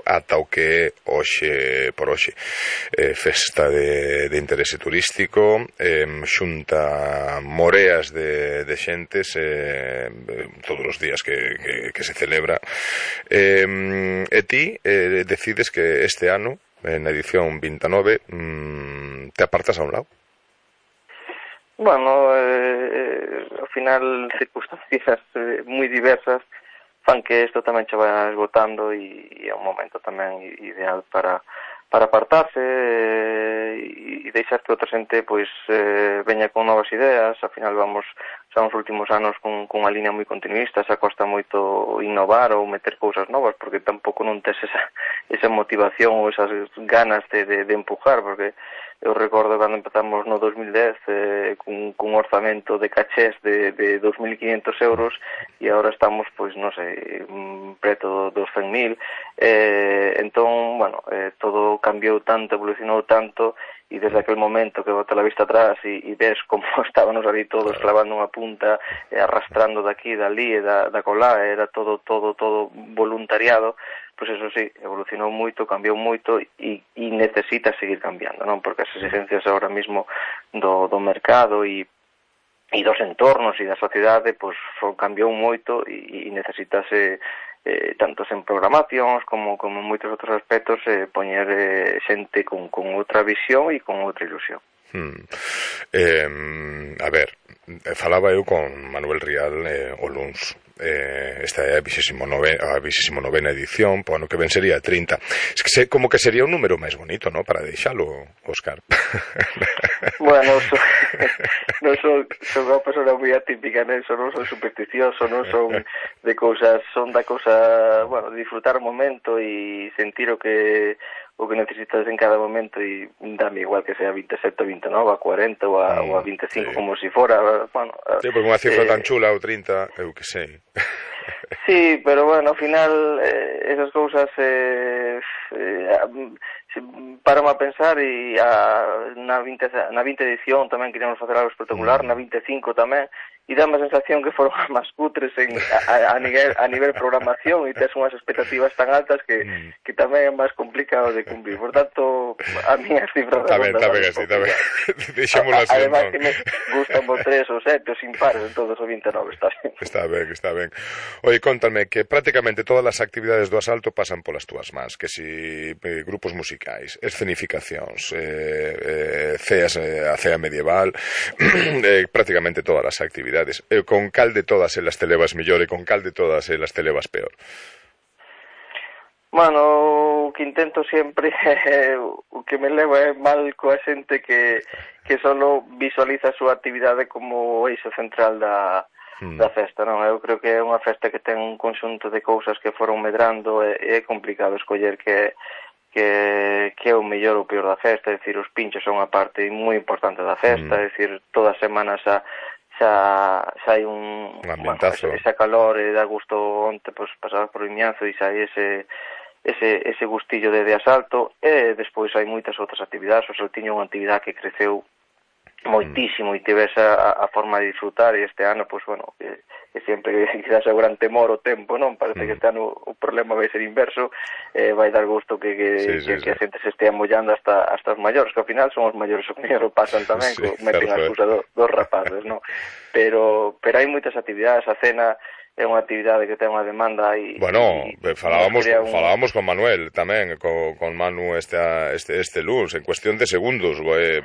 ata o que é hoxe por hoxe. Festa de interese turístico, xunta moreas de xentes todos os días que se celebra, e ti decides que este ano, na edición 29, te apartas a un lado. Bueno, ao final circunstancias moi diversas fan que isto tamén se vai esgotando e é un momento tamén ideal para apartarse e deixar que outra xente pois veña con novas ideas. Ao final vamos xa nos últimos anos con unha línea moi continuista, xa costa moito innovar ou meter cousas novas porque tampouco non tes esa motivación ou esas ganas de empujar, porque eu recordo cando empezamos no 2010 cun orzamento de cachés de 2.500 euros e agora estamos, pois, non sei, preto dos 100.000. Entón, bueno, todo cambiou tanto, evolucionou tanto, e desde aquel momento que botas a vista atrás e ves como estábamos ali todos clavando unha punta, arrastrando daqui, dali e da colá, era todo voluntariado. Pois eso sí, evolucionou moito, cambiou moito e necesita seguir cambiando, non? Porque as exigencias ahora mismo do mercado e dos entornos e da sociedade pois cambiou moito e necesitase tanto en programacións como en moitos outros aspectos poñer xente con outra visión e con outra ilusión. A ver, falaba eu con Manuel Rial o luns. Esta é a 29ª edición, po ano que ven sería 30. Es que como que sería un número máis bonito, ¿no? Para deixalo, Óscar. Bueno, non son unha persona moi atípica neso, non son supersticioso, non son de cousas, son da cousa, bueno, de disfrutar o momento e sentir o que necesitas en cada momento e dame igual que sea 27, 29, a 40 ou a 25, sí. Como si fora, bueno... Sí, porque unha cifra tan chula ou 30, eu que sei. Sí, pero bueno, ao final esas cousas paramos a pensar e na 20 edición tamén queríamos facer algo espectacular, na 25 tamén, e dá unha sensación que foron máis cutres a nivel programación e tes unhas expectativas tan altas que tamén é máis complicado de cumplir. Por tanto, a miña cifra redonda tamén así, tamén. Deixémoslo así. Además que me gustan os 3 ou 7 os impares, entonces o 29 está ben. Está ben. Oye, contame que prácticamente todas as actividades do asalto pasan polas túas mans, que si grupos musicais, escenificacións, ceas, a cea medieval, prácticamente todas as actividades. Con cal de todas elas te levas mellor e con cal de todas elas te levas peor? Bueno, o que intento sempre o que me leva é mal coa xente que solo visualiza a súa actividade como o eixo central da festa, non? Eu creo que é unha festa que ten un conxunto de cousas que foron medrando e é complicado escoller que é o mellor ou peor da festa. É dicir, os pinchos son unha parte moi importante da festa, é dicir, todas as semanas xa hai un ambientazo, ese calor e dá gusto onte pois pasar por Vimianzo e xa hai ese gustillo de asalto. E despois hai moitas outras actividades. O Saltiño é unha actividade que creceu moitísimo e tivese a forma de disfrutar, e este ano, pois, bueno, que sempre quizás é o gran temor o tempo, non? Parece que este ano o problema vai ser inverso, vai dar gusto que a xente se estea mollando hasta os maiores, que ao final son os maiores o que mellor pasan tamén, meten a excusa dos rapaces, non? Pero hai moitas actividades. A cena é unha actividade que ten unha demanda e... Bueno, falábamos con Manuel tamén, con Manu este luns, en cuestión de segundos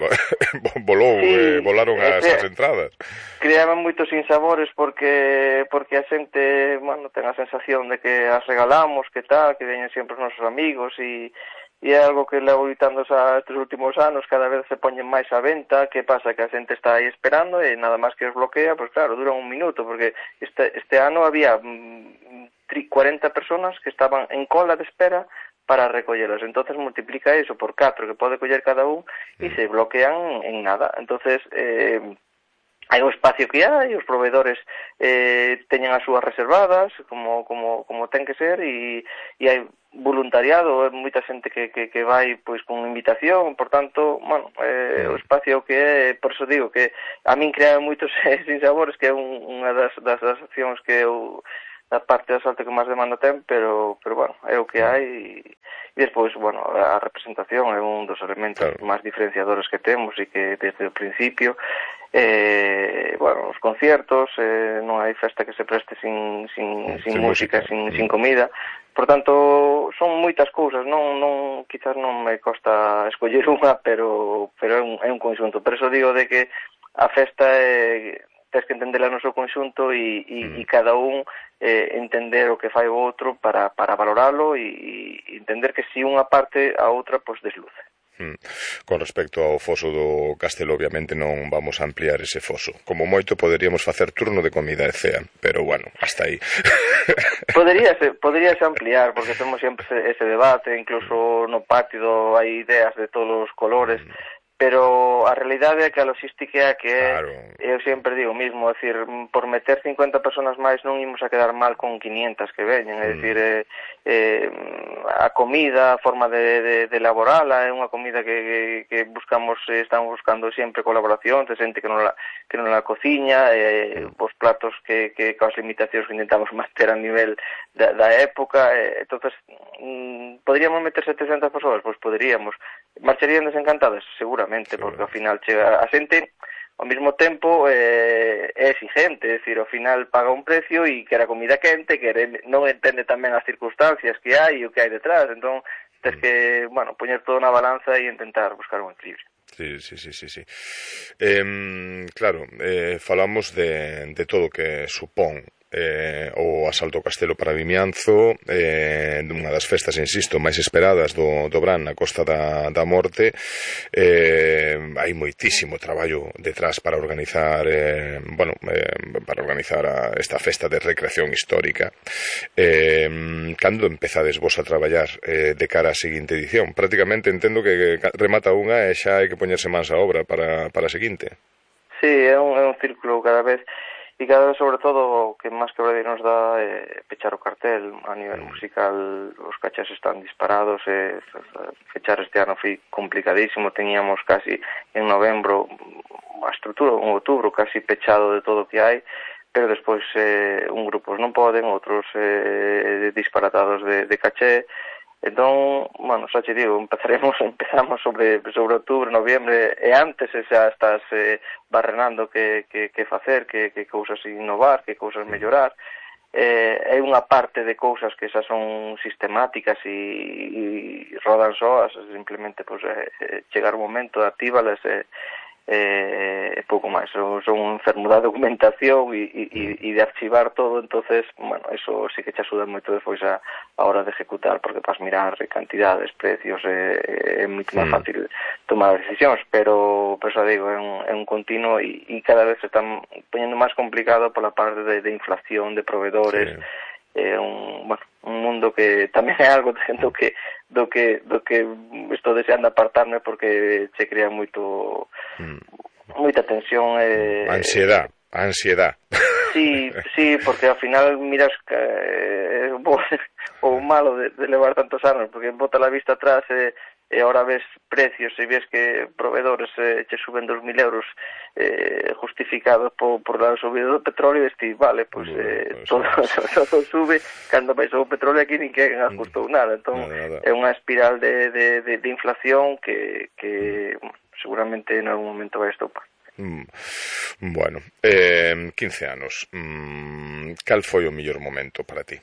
volaron as entradas. Creaban moitos sinsabores porque a xente, bueno, ten a sensación de que as regalamos, que tal, que veñen sempre os nosos amigos e é algo que levo evitando estes últimos anos. Cada vez se poñen máis á venta. Que pasa? Que a xente está aí esperando e nada máis que os bloquea, pois claro, dura un minuto, porque este ano había 40 personas que estaban en cola de espera para recollelas. Entonces multiplica eso por 4 que pode coller cada un e se bloquean en nada. Entonces hai o espacio que hai, os proveedores teñen as súas reservadas como ten que ser, e hai voluntariado, moita xente que vai pois con invitación. Por tanto, bueno, o espacio que é, por eso digo que a min crea moitos sinsabores, que é unha das accións que eu, a parte do asalto que máis demanda ten, pero bueno, é o que hai E despois, bueno, a representación é un dos elementos máis diferenciadores que temos e que desde o principio, bueno, os conciertos, non hai festa que se preste sin música, sin comida. Por tanto, son moitas cousas, quizás non me costa escoller unha, pero é un conxunto. Por eso digo de que a festa tens que entendela no seu conxunto e cada un entender o que fai o outro para valoralo e entender que si unha parte a outra pois desluce. Con respecto ao foso do Castelo, obviamente non vamos a ampliar ese foso. Como moito poderíamos facer turno de comida e cea, pero bueno, hasta aí. Poderíase ampliar, porque temos sempre ese debate, incluso no patio hai ideas de todos os colores, pero a realidade é que a logística é que eu sempre digo mismo, é dicir, por meter 50 personas máis non imos a quedar mal con 500 que veñen, é dicir, a comida, a forma de elaborala, é unha comida que estamos buscando sempre colaboración, de xente que non la cociña, os platos que coas limitacións que intentamos manter a nivel da época, entonces poderíamos meter 700 persoas? Pois poderíamos. Marcharían desencantadas? Seguramente, porque ao final chega a xente, ao mesmo tempo é exigente, é dicir, ao final paga un precio e quere a comida quente, non entende tamén as circunstancias que hai e o que hai detrás, entón tens que, bueno, poñer todo na balanza e intentar buscar un equilibrio. Sí. Claro, falamos de todo o que supón o asalto ao Castelo para Vimianzo, unha das festas, insisto, máis esperadas do Bran na Costa da Morte. Hai moitísimo traballo detrás para organizar esta festa de recreación histórica. Cando empezades vos a traballar de cara á seguinte edición? Prácticamente entendo que remata unha e xa hai que poñerse mans á obra para a seguinte. Sí, é un círculo cada vez. E cada vez, sobre todo, o que máis quebradeiro nos dá é pechar o cartel. A nivel musical, os cachés están disparados, fechar este ano foi complicadísimo, teníamos casi en novembro a estrutura, en outubro, casi pechado de todo o que hai, pero despois un grupos non poden, outros disparatados de caché. Entón, bueno, xa te digo, empezamos sobre outubro, noviembre, e antes xa estás barrenando que facer, que cousas innovar, que cousas mellorar. Hai unha parte de cousas que xa son sistemáticas e rodan soas, simplemente chegar o momento, actívalas e pouco máis. Son un enfermo da documentación e de archivar todo, entonces, bueno, eso sí que te axuda moito despois a hora de ejecutar, porque vas mirar cantidades, precios, é moito máis fácil tomar decisións, pero xa digo, é un continuo e cada vez se están poñendo máis complicado pola parte de inflación, de proveedores. É un mundo que tamén é algo do que estou deseando apartarme, porque che crea moita tensión, ansiedade. Sí, porque ao final miras o malo de levar tantos anos, porque bota a vista atrás e ahora ves precios e ves que proveedores che suben 2.000 euros justificados por la subida do petróleo, e ti, vale, pois todo sube, cando vais o petróleo aquí nin que ajustou nada, entón é unha espiral de inflación que seguramente en algún momento vai estopar. Bueno, 15 anos, cal foi o mellor momento para ti?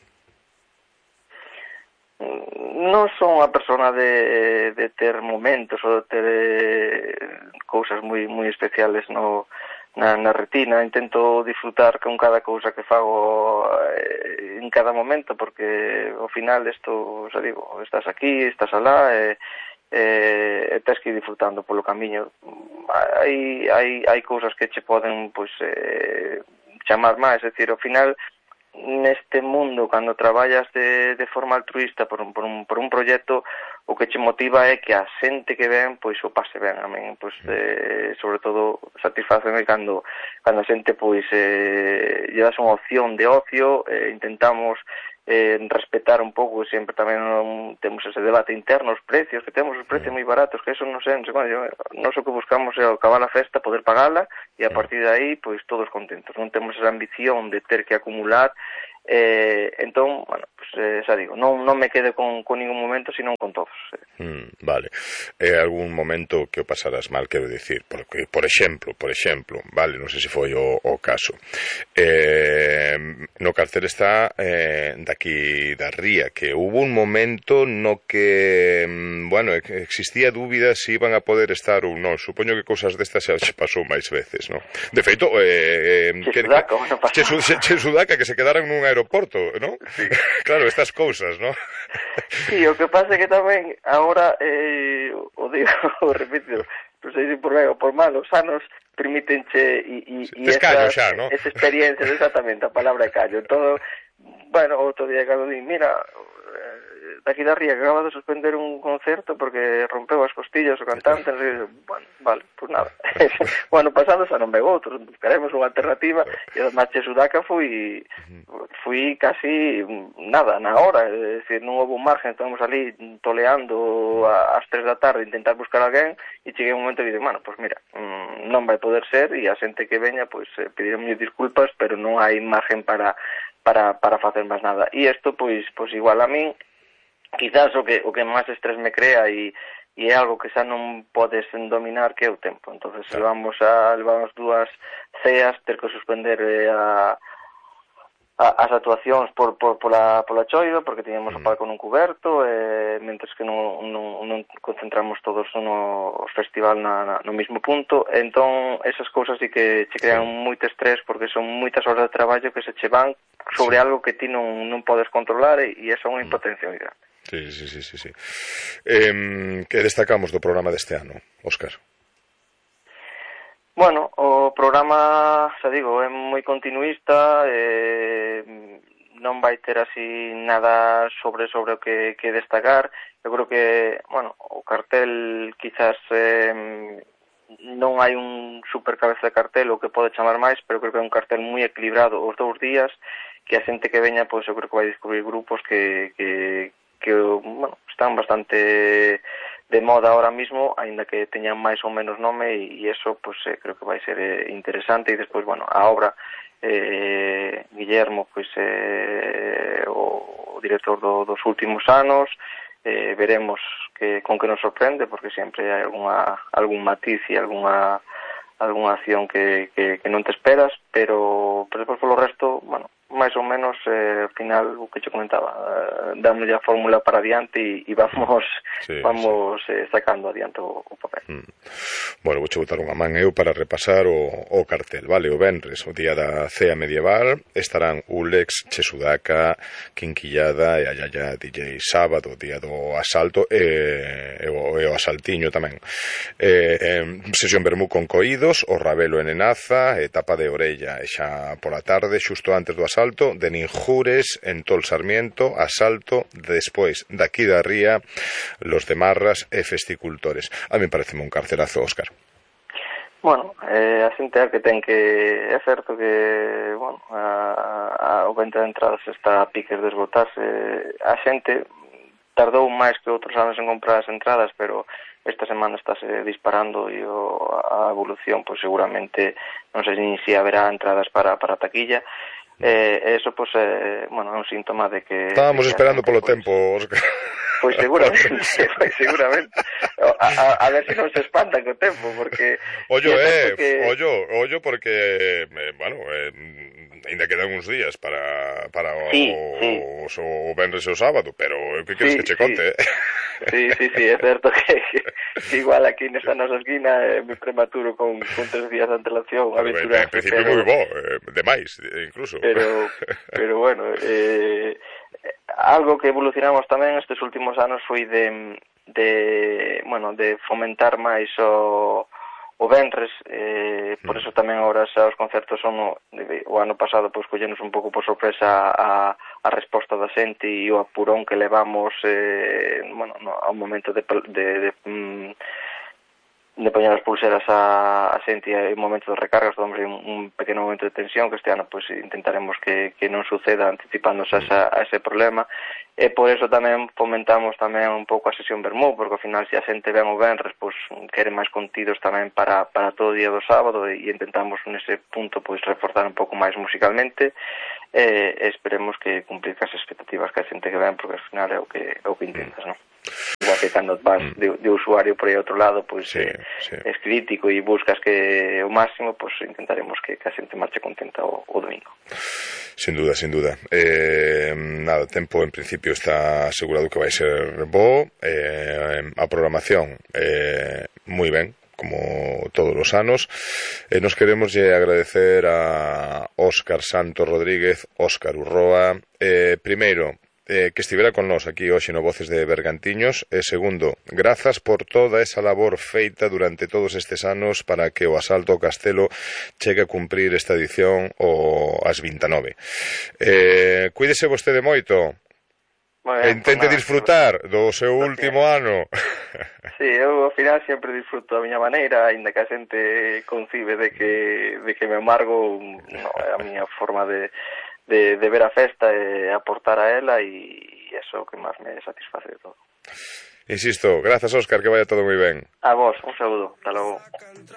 Non son unha persona de ter momentos ou de ter cousas moi especiales na retina. Intento disfrutar con cada cousa que fago en cada momento, porque ao final isto, xa digo, estás aquí, estás alá e tens que ir disfrutando polo camiño. Hai cousas que che poden chamar máis, é dicir, ao final neste mundo, cando traballas de forma altruista por un proxecto, o que che motiva é que a xente que ven, pois o pase ben. A min, sobre todo, satisfaceme cando a xente, lle das unha opción de ocio, intentamos respetar un pouco, sempre tamén temos ese debate interno, os precios, que temos os precios moi baratos, que eso non sei, nós o que buscamos é acabar a festa, poder pagala, e a partir de aí, pois todos contentos. Non temos esa ambición de ter que acumular Entón, bueno, pues, xa digo, non me quedo con ningún momento, sino con todos. Vale. Algún momento que o pasarás mal, quero dicir, porque, por exemplo, vale, non sei se foi o caso. No cartel está daqui da ría, que hubo un momento no que, bueno, existía dúbida se iban a poder estar ou non. Supoño que cousas destas xa se pasou máis veces, non? De feito, Sudaca, que se quedaran nun aeroporto, non? Sí. Claro, estas cousas, non? Sí, o que pasa é que tamén agora, o digo, o repito, non sei se por ben ou por mal, os anos permítenche e esas experiencias, exactamente, a palabra é callo. Entón, bueno, outro día cando di, mira, daqui da ría que acaba de suspender un concerto porque rompeu as costillas o cantante, bueno, vale, pues nada. Bueno, pasado xa non veo outros, buscaremos unha alternativa, e además che Sudaca fui casi nada, na hora, é dicir, non houve un margen, estamos ali toleando ás 3 da tarde, intentar buscar alguén, e cheguei un momento e dije, bueno, pues mira, non vai poder ser, e a xente que veña, pues pediremos disculpas, pero non hai margen para facer máis nada. E isto, pois igual a min, quizás o que máis estrés me crea e é algo que xa non podes dominar, que é o tempo. Entonces levamos 2 ceas, ter que suspender as actuacións pola choiva, porque tiñamos o palco nun cuberto, mentres que non concentramos todos no festival no mismo punto. Entón, esas cousas sí que che crean moito estrés, porque son moitas horas de traballo que se che van sobre algo que ti non podes controlar, e esa é unha impotencia moi grande. Sí. Que destacamos do programa deste ano, Óscar? Bueno, o programa, xa digo, é moi continuista, non vai ter así nada sobre o que destacar. Eu creo que, bueno, o cartel quizás non hai un super cabeza de cartel o que pode chamar máis, pero creo que é un cartel moi equilibrado os 2 días, que a xente que veña, pois eu creo que vai descubrir grupos que bueno, están bastante de moda ahora mismo, aínda que teñan máis ou menos nome, e eso pois creo que vai ser interesante. E despois, bueno, a obra, Guillermo, pois o director dos últimos anos, veremos con que nos sorprende, porque sempre hai algún matiz e algunha acción que non te esperas, pero despois polo resto, bueno, máis ou menos, ao final, o que che comentaba, damos a fórmula para adiante e vamos sacando adiante o papel. Bueno, vouche botar unha man eu para repasar o cartel, vale? O venres, o día da cea medieval, estarán Ulex, Che Sudaca, Quinquillada e a Yaya DJ. Sábado, día do asalto e o asaltiño tamén. Sesión vermú con Coídos, o Rabelo en Enaza, etapa de Orella, e xa pola tarde, xusto antes do asalto, de Ninjures en Tol Sarmiento, asalto despois daqui da ría, los de Marras e Festicultores. A mí pareceme un carcelazo, Óscar. Bueno, a xente que ten que... É certo que, bueno, o venta de entradas está a piques de esgotarse. A xente tardou máis que outros anos en comprar as entradas, pero esta semana estáse disparando e a evolución, pois seguramente non sei se haberá entradas para a taquilla. Eso, pois, bueno, é un síntoma de que... Estábamos esperando polo tempo, Óscar. Pois seguramente. A ver se non se espantan co tempo, porque... Ollo, porque, bueno, ainda quedan uns días para o venres e o sábado, pero que queres que che conte? Sí, é certo que igual aquí nesta nosa esquina é moi prematuro con 3 días de antelación aventurarse. En principio moi bo, demais, incluso. Pero bueno, algo que evolucionamos tamén estes últimos anos foi de fomentar máis o venres, por eso tamén agora xa os concertos son o ano pasado, pois collenos un pouco por sorpresa a resposta da xente e o apurón que levamos ao momento de de poñer as pulseras a xente e un momento de recargas, hombre, un pequeno momento de tensión que este ano pois intentaremos que non suceda anticipándose a ese problema, e por eso tamén fomentamos tamén un pouco a sesión vermú, porque ao final se a xente ven o venres, pois quere máis contidos tamén para todo o día do sábado, e intentamos nese punto pois reforzar un pouco máis musicalmente, e esperemos que cumplir as expectativas que a xente que ven, porque ao final é o que intentas, non? Igual que cando vas de usuario por aí outro lado, pois es crítico e buscas que o máximo, pois intentaremos que a xente marche contenta o domingo. Sin duda, sin duda. Nada, o tempo en principio está asegurado que vai ser bo, a programación moi ben, como todos os anos. Nos queremos agradecer a Óscar Santos Rodríguez, Óscar Urroa, primeiro, que estivera con nós aquí hoxe no Voces de Bergantiños, e segundo, grazas por toda esa labor feita durante todos estes anos para que o Asalto ao Castelo chegue a cumprir esta edición ás 29. Cuídese vostede moito. Intente disfrutar do seu último ano. Sí, eu ao final sempre disfruto da miña maneira, aínda que a xente concibe de que me amargo, no, é a miña forma de ver a festa e aportar a ela, e eso é o que máis me satisface de todo. Insisto, grazas Óscar, que vaya todo moi ben. A vos, un saúdo, hasta logo.